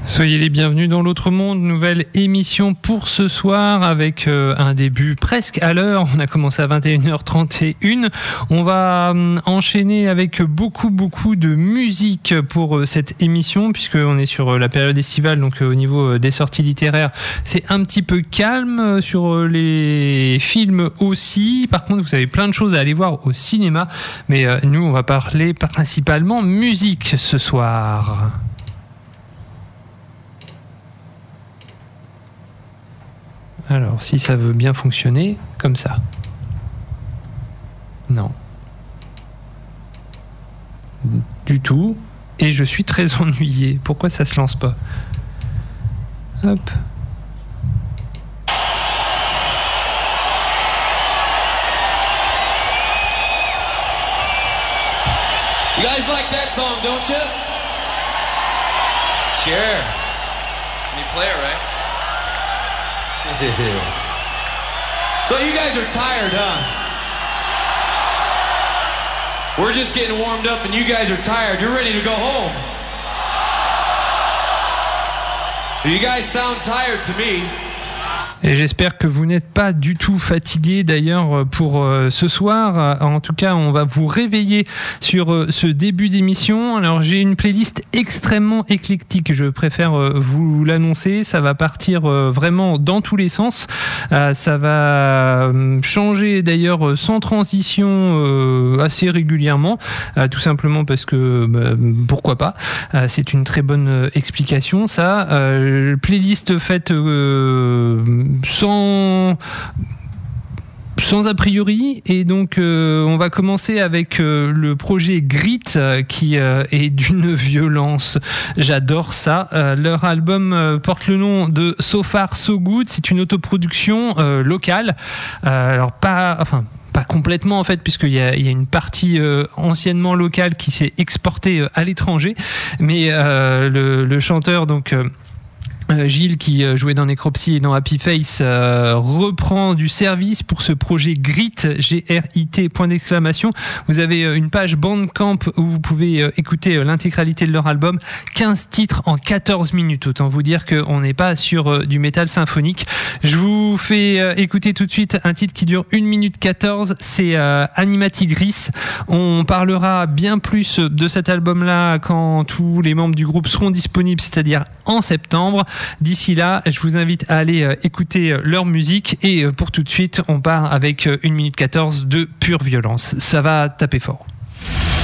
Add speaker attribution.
Speaker 1: Soyez les bienvenus dans l'autre monde, nouvelle émission pour ce soir avec un début presque à l'heure. On a commencé à 21h31. On va enchaîner avec beaucoup de musique pour cette émission puisqu'on est sur la période estivale, donc au niveau des sorties littéraires, c'est un petit peu calme, sur les films aussi. Par contre, vous avez plein de choses à aller voir au cinéma, mais nous, on va parler principalement musique ce soir. Alors, si ça veut bien fonctionner, comme ça. Non. Du tout. Et je suis très ennuyé. Pourquoi ça se lance pas ? Hop.
Speaker 2: You guys like that song, don't you? Sure. You play it, right? So you guys are tired, huh? We're just getting warmed up and you guys are tired. You're ready to go home. You guys sound tired to me.
Speaker 1: Et j'espère que vous n'êtes pas du tout fatigué d'ailleurs pour ce soir. En tout cas, on va vous réveiller sur ce début d'émission. Alors, j'ai une playlist extrêmement éclectique, je préfère vous l'annoncer. Ça va partir vraiment dans tous les sens. Ça va changer d'ailleurs sans transition assez régulièrement, tout simplement parce que pourquoi pas. C'est une très bonne explication, ça. Playlist faite sans a priori, et donc on va commencer avec le projet Grit qui est d'une violence, j'adore ça. Leur album porte le nom de So Far So Good, c'est une autoproduction locale, alors pas complètement en fait, puisqu'il y a une partie anciennement locale qui s'est exportée à l'étranger, mais le chanteur donc Gilles, qui jouait dans Necropsy et dans Happy Face, reprend du service pour ce projet Grit, G-R-I-T, point d'exclamation. Vous avez une page Bandcamp où vous pouvez écouter l'intégralité de leur album, 15 titres en 14 minutes. Autant vous dire qu'on n'est pas sur du métal symphonique. Je vous fais écouter tout de suite un titre qui dure 1 minute 14, c'est Animatigris. On parlera bien plus de cet album-là quand tous les membres du groupe seront disponibles, c'est-à-dire en septembre. D'ici là, je vous invite à aller écouter leur musique, et pour tout de suite, on part avec 1 minute 14 de pure violence. Ça va taper fort.